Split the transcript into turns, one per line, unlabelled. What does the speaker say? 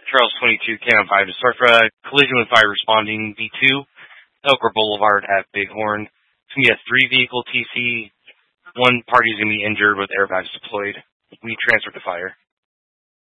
Charles 22, Cannon 5 to start for a collision with fire responding B2, Elker Boulevard at Bighorn. It's going to be a 3-vehicle TC. One party is going to be injured with airbags deployed. We transferred to fire.